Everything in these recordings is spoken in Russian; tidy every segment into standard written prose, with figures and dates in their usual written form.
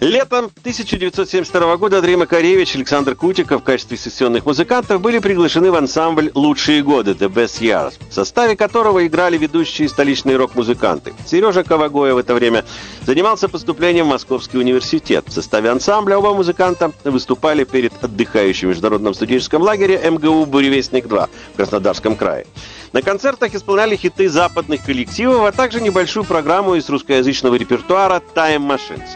Летом 1972 года Андрей Макаревич и Александр Кутиков в качестве сессионных музыкантов были приглашены в ансамбль «Лучшие годы» «The Best Years», в составе которого играли ведущие столичные рок-музыканты. Сережа Ковагоя в это время занимался поступлением в Московский университет. В составе ансамбля оба музыканта выступали перед отдыхающим в международном студенческом лагере МГУ «Буревестник-2» в Краснодарском крае. На концертах исполняли хиты западных коллективов, а также небольшую программу из русскоязычного репертуара «Time Machines».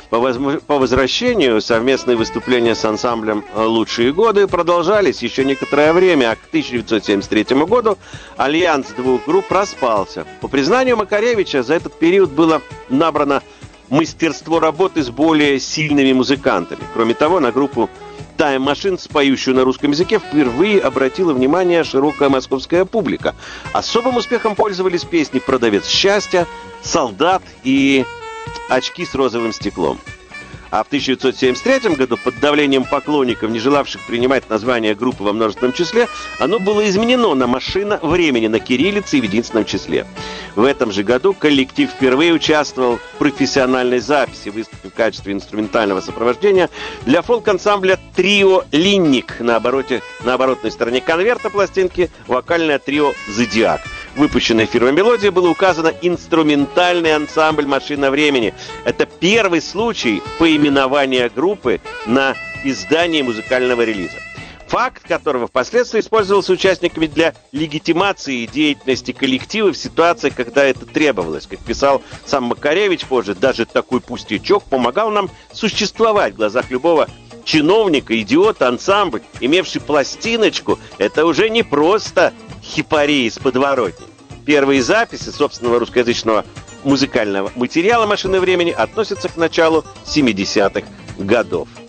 По возвращению совместные выступления с ансамблем «Лучшие годы» продолжались еще некоторое время, а к 1973 году альянс двух групп распался. По признанию Макаревича, за этот период было набрано мастерство работы с более сильными музыкантами. Кроме того, на группу Time Machines, поющую на русском языке, впервые обратила внимание широкая московская публика. Особым успехом пользовались песни «Продавец счастья», «Солдат» и «Очки с розовым стеклом». А в 1973 году под давлением поклонников, не желавших принимать название группы во множественном числе, оно было изменено на «Машина времени» на кириллице и в единственном числе. В этом же году коллектив впервые участвовал в профессиональной записи, выступив в качестве инструментального сопровождения для фолк-ансамбля «Трио Линник». На оборотной стороне конверта пластинки вокальное трио «Зодиак». Выпущенной фирмой «Мелодия» было указано инструментальный ансамбль «Машина времени». Это первый случай поименования группы на издании музыкального релиза. Факт которого впоследствии использовался участниками для легитимации деятельности коллектива в ситуациях, когда это требовалось. Как писал сам Макаревич позже, даже такой пустячок помогал нам существовать в глазах любого чиновника, идиота. Ансамбль, имевший пластиночку, это уже не просто хипарей из подворотни. Первые записи собственного русскоязычного музыкального материала «Машины времени» относятся к началу 70-х годов.